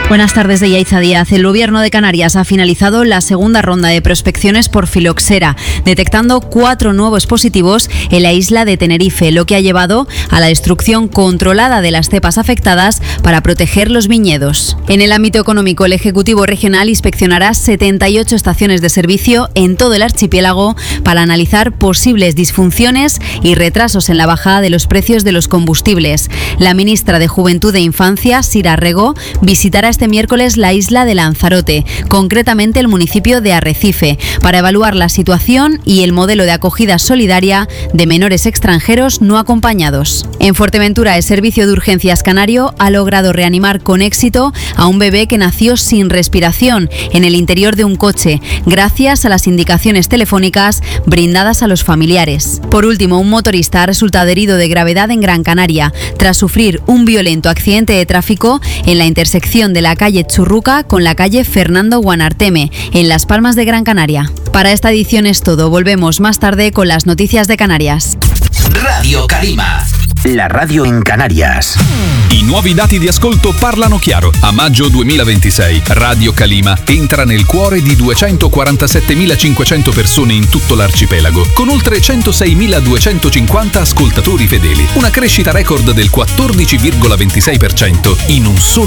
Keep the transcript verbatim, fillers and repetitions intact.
Buenas tardes, de Yaiza Díaz. El Gobierno de Canarias ha finalizado la segunda ronda de prospecciones por filoxera, detectando cuatro nuevos positivos en la isla de Tenerife, lo que ha llevado a la destrucción controlada de las cepas afectadas para proteger los viñedos. En el ámbito económico, el Ejecutivo Regional inspeccionará setenta y ocho estaciones de servicio en todo el archipiélago para analizar posibles disfunciones y retrasos en la bajada de los precios de los combustibles. La ministra de Juventud e Infancia, Sira Rego, visitará este miércoles la isla de Lanzarote, concretamente el municipio de Arrecife, para evaluar la situación y el modelo de acogida solidaria de menores extranjeros no acompañados. En Fuerteventura, el Servicio de Urgencias Canario ha logrado reanimar con éxito a un bebé que nació sin respiración en el interior de un coche, gracias a las indicaciones telefónicas brindadas a los familiares. Por último, un motorista ha resultado herido de gravedad en Gran Canaria, tras sufrir un violento accidente de tráfico en la intersección de la calle Churruca con la calle Fernando Guanarteme, en Las Palmas de Gran Canaria. Para esta edición es todo. Volvemos más tarde con las noticias de Canarias. Radio Calima, la radio in Canarias. I nuovi dati di ascolto parlano chiaro. A maggio duemilaventisei Radio Calima entra nel cuore di duecentoquarantasettemilacinquecento persone in tutto l'arcipelago, con oltre centoseimiladuecentocinquanta ascoltatori fedeli. Una crescita record del quattordici virgola ventisei per cento in un solo